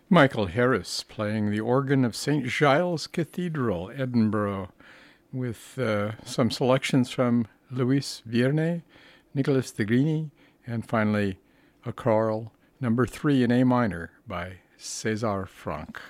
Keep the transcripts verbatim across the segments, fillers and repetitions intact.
Michael Harris playing the organ of Saint Giles Cathedral, Edinburgh, with uh, some selections from Luis Vierne, Nicholas Negrini, and finally a choral number three in A minor by César Franck.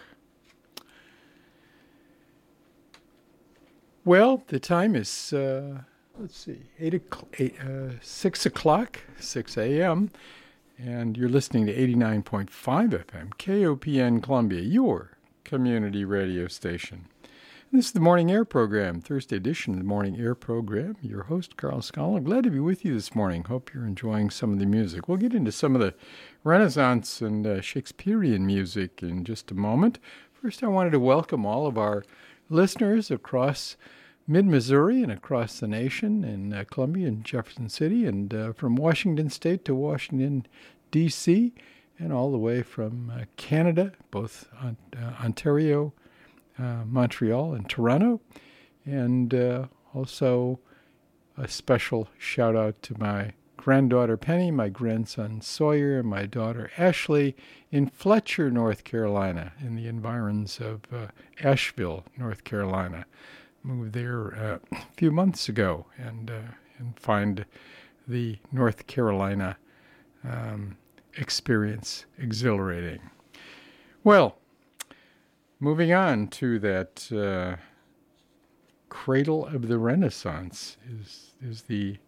Well, the time is, uh, let's see, eight o'clock, eight, uh, six o'clock, six a.m., and you're listening to eighty-nine point five F M, K O P N Columbia, your community radio station. And this is the Morning Air Program, Thursday edition of the Morning Air Program. Your host, Carl Scala. Glad to be with you this morning. Hope you're enjoying some of the music. We'll get into some of the Renaissance and uh, Shakespearean music in just a moment. First, I wanted to welcome all of our listeners across mid-Missouri and across the nation in uh, Columbia and Jefferson City, and uh, from Washington State to Washington, D C, and all the way from uh, Canada, both on, uh, Ontario, uh, Montreal, and Toronto. And uh, also a special shout-out to my granddaughter Penny, my grandson Sawyer, and my daughter Ashley in Fletcher, North Carolina, in the environs of uh, Asheville, North Carolina. Moved there uh, a few months ago and uh, and find the North Carolina um, experience exhilarating. Well, moving on to that uh, Cradle of the Renaissance is is the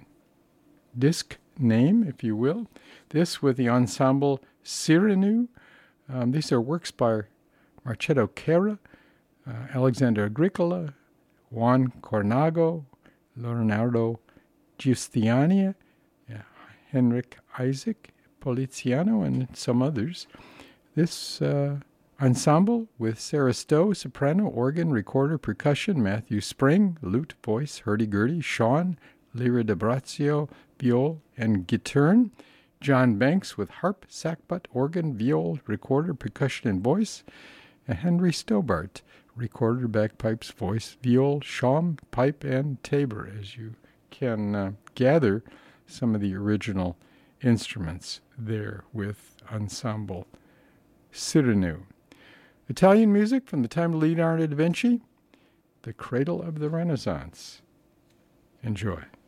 disc name, if you will. This with the ensemble Cyrano. Um, these are works by Marchetto Cara, uh, Alexander Agricola, Juan Cornago, Leonardo Giustiniani, yeah, Henrik Isaac Poliziano, and some others. This uh, ensemble with Sarah Stowe, soprano, organ, recorder, percussion, Matthew Spring, lute, voice, hurdy-gurdy, Sean, Lyra D'Abrazio, viol, and guitarn, John Banks with harp, sackbut, organ, viol, recorder, percussion, and voice, and Henry Stobart, recorder, bagpipes, voice, viol, shawm, pipe, and tabor, as you can uh, gather some of the original instruments there with Ensemble Cyrano. Italian music from the time of Leonardo da Vinci, the Cradle of the Renaissance. Enjoy.